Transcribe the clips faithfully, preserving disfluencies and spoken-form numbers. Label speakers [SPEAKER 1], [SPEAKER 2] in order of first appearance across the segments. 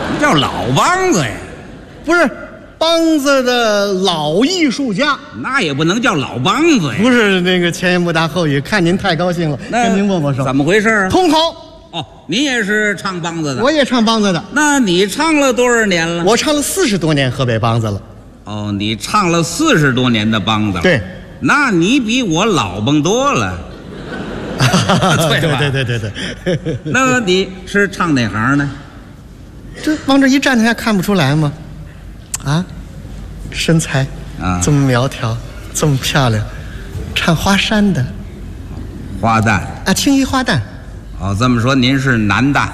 [SPEAKER 1] 什么叫老梆子呀？
[SPEAKER 2] 不是梆子的老艺术家，
[SPEAKER 1] 那也不能叫老梆子呀。
[SPEAKER 2] 不是那个前言不搭后语，看您太高兴了，跟您握握手。
[SPEAKER 1] 怎么回事啊？
[SPEAKER 2] 通好。
[SPEAKER 1] 哦，你也是唱梆子的？
[SPEAKER 2] 我也唱梆子的。
[SPEAKER 1] 那你唱了多少年了？
[SPEAKER 2] 我唱了四十多年河北梆子了。
[SPEAKER 1] 哦，你唱了四十多年的梆子了。
[SPEAKER 2] 对，
[SPEAKER 1] 那你比我老梆多了。
[SPEAKER 2] 对对对对对。
[SPEAKER 1] 那你是唱哪行呢？
[SPEAKER 2] 这往这一站，还看不出来吗？啊，身材啊这么苗条，这么漂亮，唱花山的。
[SPEAKER 1] 花旦
[SPEAKER 2] 啊，青衣花旦。
[SPEAKER 1] 哦，这么说您是男旦？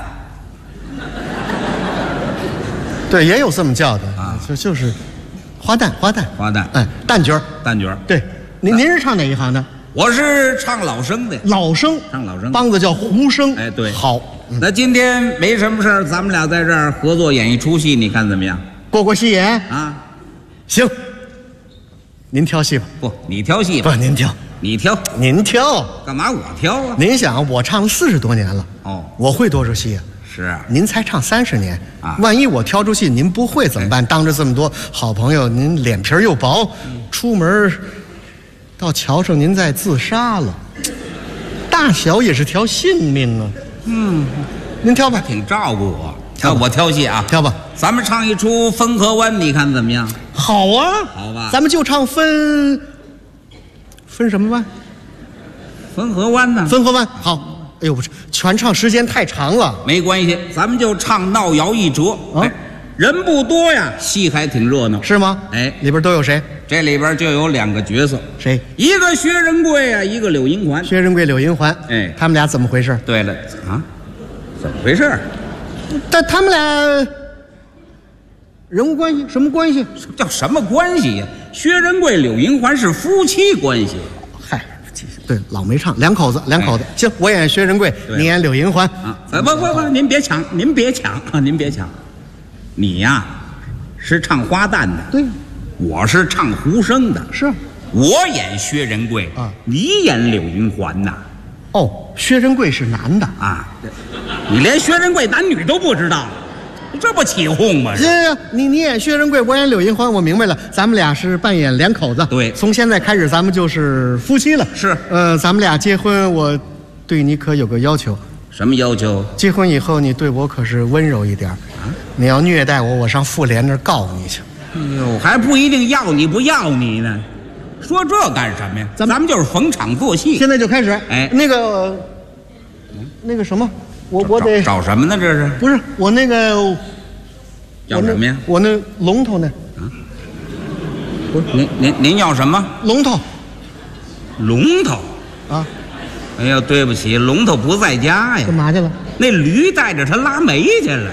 [SPEAKER 2] 对，也有这么叫的啊，就就是花旦，花旦，
[SPEAKER 1] 花旦，
[SPEAKER 2] 哎，旦角儿，
[SPEAKER 1] 旦角儿。
[SPEAKER 2] 对，您您是唱哪一行的？
[SPEAKER 1] 我是唱老生的。
[SPEAKER 2] 老生，
[SPEAKER 1] 唱老生，
[SPEAKER 2] 梆子叫胡生。
[SPEAKER 1] 哎，对，
[SPEAKER 2] 好。
[SPEAKER 1] 嗯、那今天没什么事儿，咱们俩在这儿合作演一出戏，你看怎么样？
[SPEAKER 2] 过过戏瘾
[SPEAKER 1] 啊？
[SPEAKER 2] 行。您挑戏吧。
[SPEAKER 1] 不，你挑戏吧。
[SPEAKER 2] 不，您挑。
[SPEAKER 1] 你挑，
[SPEAKER 2] 您挑，
[SPEAKER 1] 干嘛我挑啊？
[SPEAKER 2] 您想，我唱了四十多年了，
[SPEAKER 1] 哦，
[SPEAKER 2] 我会多少戏啊？
[SPEAKER 1] 是啊，
[SPEAKER 2] 您才唱三十年
[SPEAKER 1] 啊，
[SPEAKER 2] 万一我挑出戏您不会怎么办？哎、当着这么多好朋友，您脸皮又薄，嗯、出门到桥上您再自杀了，大小也是条性命啊。嗯，您挑吧，
[SPEAKER 1] 挺照顾我。挑我挑戏啊，
[SPEAKER 2] 挑吧。
[SPEAKER 1] 咱们唱一出《汾河湾》，你看怎么样？
[SPEAKER 2] 好啊，
[SPEAKER 1] 好吧，
[SPEAKER 2] 咱们就唱分。分什么湾？
[SPEAKER 1] 汾河湾呢？
[SPEAKER 2] 汾河湾好。哎呦，不是，全唱时间太长了。
[SPEAKER 1] 没关系，咱们就唱闹摇一折。啊、哎，人不多呀，戏还挺热闹，
[SPEAKER 2] 是吗？
[SPEAKER 1] 哎，
[SPEAKER 2] 里边都有谁？
[SPEAKER 1] 这里边就有两个角色。
[SPEAKER 2] 谁？
[SPEAKER 1] 一个薛仁贵啊，一个柳银环。
[SPEAKER 2] 薛仁贵、柳银环。
[SPEAKER 1] 哎，
[SPEAKER 2] 他们俩怎么回事？
[SPEAKER 1] 对了啊，怎么回事？
[SPEAKER 2] 但他们俩人物关系什么关系？
[SPEAKER 1] 叫什么关系呀？薛仁贵、柳银环是夫妻关系。
[SPEAKER 2] 嗨，对，老没唱，两口子，两口子。行，我演薛仁贵，你演柳银环。
[SPEAKER 1] 啊，不不不，您别抢，您别抢啊，您别抢。你呀，是唱花旦的，
[SPEAKER 2] 对，
[SPEAKER 1] 我是唱胡生的，
[SPEAKER 2] 是。
[SPEAKER 1] 我演薛仁贵啊，你演柳银环呐。
[SPEAKER 2] 哦，薛仁贵是男的
[SPEAKER 1] 啊，你连薛仁贵男女都不知道。这不起哄吗？
[SPEAKER 2] 行行，你你演薛仁贵，我演柳银环，我明白了，咱们俩是扮演两口子。
[SPEAKER 1] 对，
[SPEAKER 2] 从现在开始咱们就是夫妻了。
[SPEAKER 1] 是，
[SPEAKER 2] 呃，咱们俩结婚，我对你可有个要求。
[SPEAKER 1] 什么要求？
[SPEAKER 2] 结婚以后你对我可是温柔一点啊！你要虐待我，我上妇联那儿告你去。
[SPEAKER 1] 哎呦，还不一定要你不要你呢，说这干什么呀？咱们咱们就是逢场作戏。
[SPEAKER 2] 现在就开始。
[SPEAKER 1] 哎，
[SPEAKER 2] 那个，那个什么。我我得
[SPEAKER 1] 找什么呢？这是
[SPEAKER 2] 不是我那个
[SPEAKER 1] 要什么呀？
[SPEAKER 2] 我那龙头呢？
[SPEAKER 1] 啊，不是您您您要什么？
[SPEAKER 2] 龙头，
[SPEAKER 1] 龙头
[SPEAKER 2] 啊！
[SPEAKER 1] 哎呀，对不起，龙头不在家呀。
[SPEAKER 2] 干嘛去了？
[SPEAKER 1] 那驴带着他拉煤去了。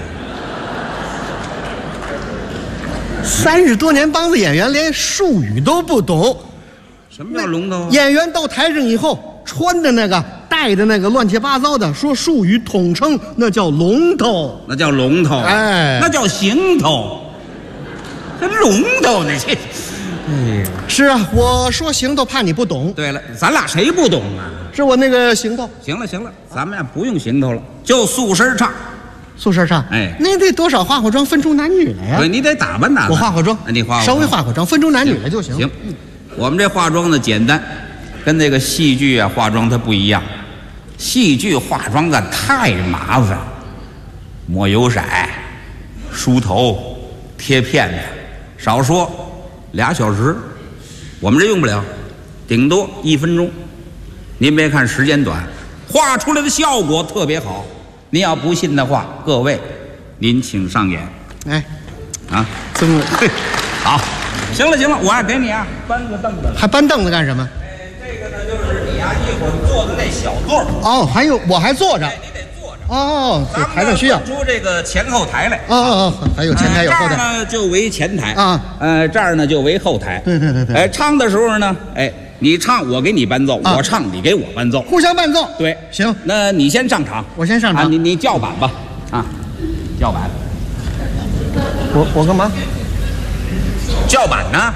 [SPEAKER 2] 三十多年梆子演员，连术语都不懂。
[SPEAKER 1] 什么叫龙头？
[SPEAKER 2] 演员到台上以后穿的那个。带的那个乱七八糟的，说术语统称那叫龙头，
[SPEAKER 1] 那叫龙头，
[SPEAKER 2] 哎，
[SPEAKER 1] 那叫行头，这龙头呢？这，
[SPEAKER 2] 哎，是啊，我说行头，怕你不懂。
[SPEAKER 1] 对了，咱俩谁不懂啊？
[SPEAKER 2] 是我那个行头。
[SPEAKER 1] 行了行了，咱们呀不用行头了，就素身唱，
[SPEAKER 2] 素身唱。哎，那得多少化化妆，分出男女来呀？
[SPEAKER 1] 对，你得打扮打扮。
[SPEAKER 2] 我化化妆，
[SPEAKER 1] 你化
[SPEAKER 2] 稍微化化妆，分出男女来就行。
[SPEAKER 1] 行，我们这化妆呢简单，跟那个戏剧啊化妆它不一样。戏剧化妆的太麻烦，抹油色、梳头、贴片子，少说俩小时，我们这用不了，顶多一分钟。您别看时间短，画出来的效果特别好。您要不信的话，各位，您请上演。
[SPEAKER 2] 哎，
[SPEAKER 1] 啊，
[SPEAKER 2] 这么
[SPEAKER 1] 好，行了行了，我还给你啊搬个凳子了。
[SPEAKER 2] 还搬凳子干什么？
[SPEAKER 1] 一会儿坐的那小座
[SPEAKER 2] 哦，还有我还坐着，
[SPEAKER 1] 哎、你得坐着
[SPEAKER 2] 哦，这台上需要
[SPEAKER 1] 出这个前后台来。
[SPEAKER 2] 哦哦哦，还有前台有后台。
[SPEAKER 1] 这儿呢就为前台
[SPEAKER 2] 啊，
[SPEAKER 1] 呃，这儿呢就为后台。
[SPEAKER 2] 对对对对。
[SPEAKER 1] 哎，唱的时候呢，哎，你唱我给你伴奏，
[SPEAKER 2] 啊、
[SPEAKER 1] 我唱你给我伴奏，
[SPEAKER 2] 互相伴奏。
[SPEAKER 1] 对，
[SPEAKER 2] 行，
[SPEAKER 1] 那你先上场，
[SPEAKER 2] 我先上场。
[SPEAKER 1] 啊、你你叫板吧，啊，叫板。
[SPEAKER 2] 我我干嘛？
[SPEAKER 1] 叫板呢？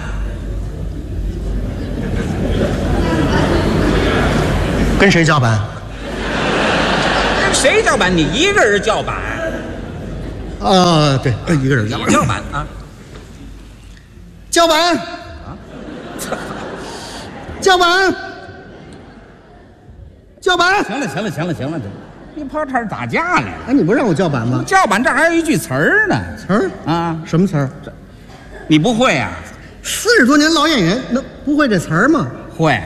[SPEAKER 2] 跟谁叫板？
[SPEAKER 1] 谁叫板？你一个人叫板。
[SPEAKER 2] 啊，对，一个人叫
[SPEAKER 1] 叫板啊，
[SPEAKER 2] 叫板，叫板，叫板。
[SPEAKER 1] 行了行了行了行了，你跑这儿打架来了？
[SPEAKER 2] 哎，你不让我叫板吗？
[SPEAKER 1] 叫板这儿还有一句词儿呢。
[SPEAKER 2] 词儿
[SPEAKER 1] 啊？
[SPEAKER 2] 什么词儿？
[SPEAKER 1] 你不会啊？
[SPEAKER 2] 四十多年老演员，能不会这词儿吗？
[SPEAKER 1] 会。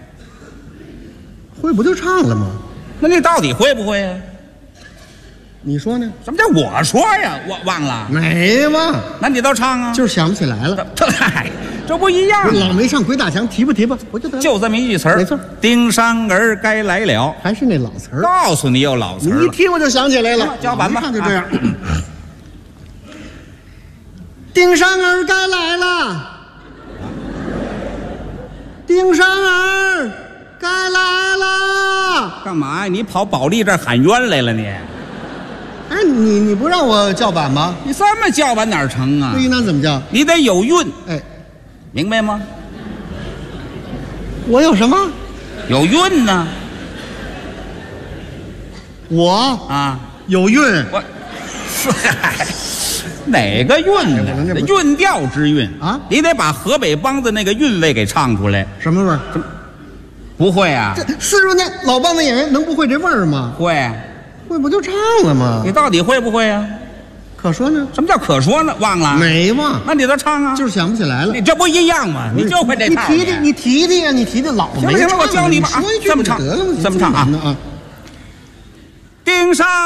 [SPEAKER 2] 会不就唱了吗？
[SPEAKER 1] 那你到底会不会呀？
[SPEAKER 2] 你说呢？
[SPEAKER 1] 什么叫我说呀？我忘了。
[SPEAKER 2] 没忘，
[SPEAKER 1] 那你倒唱啊？
[SPEAKER 2] 就是想不起来了。
[SPEAKER 1] 嗨，这不一样吗？
[SPEAKER 2] 老没上鬼打墙，提吧提吧，我就得了
[SPEAKER 1] 就这么一句词儿，
[SPEAKER 2] 没错。
[SPEAKER 1] 丁山儿该来了，
[SPEAKER 2] 还是那老词儿。
[SPEAKER 1] 告诉你有老词儿了。
[SPEAKER 2] 你一提我就想起来了。
[SPEAKER 1] 叫板吧，
[SPEAKER 2] 唱就这样。丁山儿该来了，丁山儿该来了。
[SPEAKER 1] 干嘛呀？你跑保利这儿喊冤来了你？
[SPEAKER 2] 哎，你你不让我叫板吗？
[SPEAKER 1] 你这么叫板哪儿成啊？
[SPEAKER 2] 对，那怎么叫？
[SPEAKER 1] 你得有韵，
[SPEAKER 2] 哎，
[SPEAKER 1] 明白吗？
[SPEAKER 2] 我有什么？
[SPEAKER 1] 有韵呢。
[SPEAKER 2] 我
[SPEAKER 1] 啊，
[SPEAKER 2] 有韵。
[SPEAKER 1] 我，哪个韵呢？
[SPEAKER 2] 这不
[SPEAKER 1] 韵调之韵
[SPEAKER 2] 啊！
[SPEAKER 1] 你得把河北梆子那个韵味给唱出来。
[SPEAKER 2] 什么味儿？
[SPEAKER 1] 不会啊？
[SPEAKER 2] 这四十多年老梆子演员能不会这味儿吗？
[SPEAKER 1] 会。
[SPEAKER 2] 会不就唱了吗？
[SPEAKER 1] 你到底会不会啊？
[SPEAKER 2] 可说呢？
[SPEAKER 1] 什么叫可说呢？忘了？
[SPEAKER 2] 没忘。
[SPEAKER 1] 那你再唱啊？
[SPEAKER 2] 就是想不起来了。
[SPEAKER 1] 你这不一样吗？你就会这套。
[SPEAKER 2] 你提提，你提提呀！你提提老没唱。
[SPEAKER 1] 行了行了，我教你吧啊！
[SPEAKER 2] 说一句
[SPEAKER 1] 这么唱，
[SPEAKER 2] 得了吗？
[SPEAKER 1] 这么唱啊！
[SPEAKER 2] 啊！
[SPEAKER 1] 丁山。